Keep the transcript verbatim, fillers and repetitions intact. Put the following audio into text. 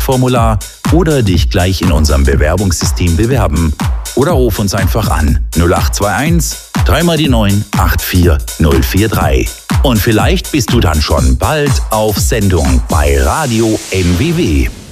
Kontaktformular oder dich gleich in unserem Bewerbungssystem bewerben. Oder ruf uns einfach an null acht zwei eins, drei mal die neun, acht vier null vier drei. Und vielleicht bist du dann schon bald auf Sendung bei Radio M W W.